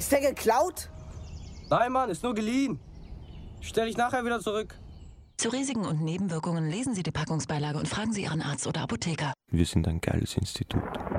Ist der geklaut? Nein, Mann, ist nur geliehen. Stell dich nachher wieder zurück. Zu Risiken und Nebenwirkungen lesen Sie die Packungsbeilage und fragen Sie Ihren Arzt oder Apotheker. Wir sind ein geiles Institut.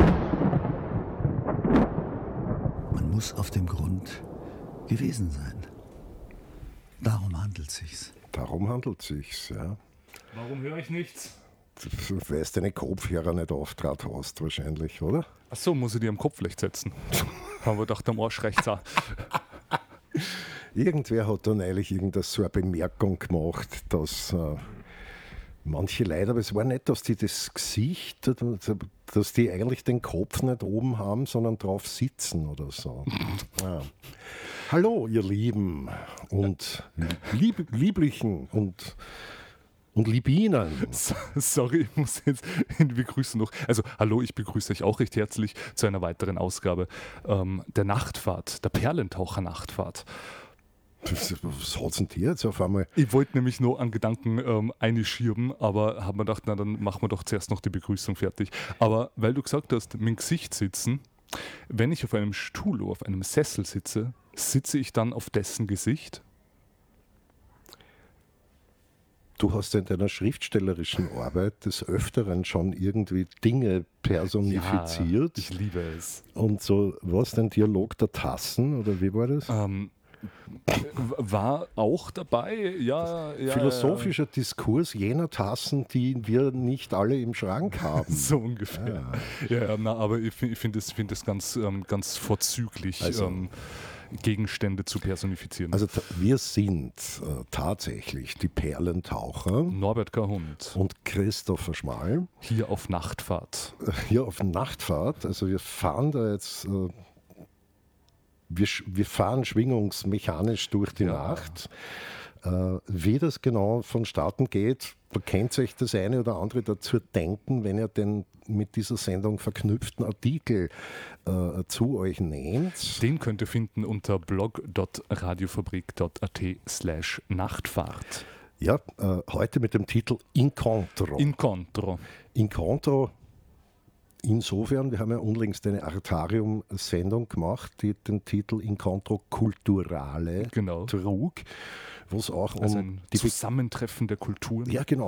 Man muss auf dem Grund gewesen sein. Darum handelt sich's. Darum handelt sich's, ja. Warum höre ich nichts? Weil du deine Kopfhörer nicht aufgetragen hast, wahrscheinlich, oder? Achso, muss ich die am Kopf vielleicht setzen. Haben wir gedacht, am Arsch reicht's auch. Irgendwer hat da neulich so eine Bemerkung gemacht, dass manche Leute, aber es war nicht, dass die das Gesicht, dass die eigentlich den Kopf nicht oben haben, sondern drauf sitzen oder so. Ja. Hallo, ihr Lieben und Lieblichen und Libinen. Sorry, ich muss jetzt begrüßen noch. Also, hallo, ich begrüße euch auch recht herzlich zu einer weiteren Ausgabe der Nachtfahrt, der Perlentaucher-Nachtfahrt. Was hat's denn dir jetzt auf einmal? Ich wollte nämlich nur an Gedanken einschirben, aber habe mir gedacht, na dann machen wir doch zuerst noch die Begrüßung fertig. Aber weil du gesagt hast, mit dem Gesicht sitzen, wenn ich auf einem Stuhl oder auf einem Sessel sitze, sitze ich dann auf dessen Gesicht? Du hast in deiner schriftstellerischen Arbeit des Öfteren schon irgendwie Dinge personifiziert. Ja, ich liebe es. Und so, was, den Dialog der Tassen, oder wie war das? War auch dabei, ja. Philosophischer Diskurs jener Tassen, die wir nicht alle im Schrank haben. So ungefähr. Ja, aber ich finde es ganz vorzüglich, Gegenstände zu personifizieren. Also wir sind tatsächlich die Perlentaucher. Norbert Kahund. Und Christopher Schmal. Hier auf Nachtfahrt. Hier auf Nachtfahrt. Also wir fahren da jetzt... Wir fahren schwingungsmechanisch durch die Nacht. Wie das genau vonstatten geht, da könnt ihr euch das eine oder andere dazu denken, wenn ihr den mit dieser Sendung verknüpften Artikel zu euch nehmt. Den könnt ihr finden unter blog.radiofabrik.at/Nachtfahrt. Ja, heute mit dem Titel Incontro. Incontro. Insofern, wir haben ja unlängst eine Artarium-Sendung gemacht, die den Titel Incontro Culturale trug, wo es auch um ein Zusammentreffen der Kulturen. Ja, genau.